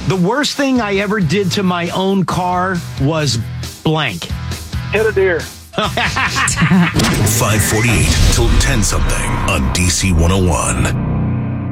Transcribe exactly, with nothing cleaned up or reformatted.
The worst thing I ever did to my own car was blank. Hit a deer. five forty-eight till ten something on D C one oh one.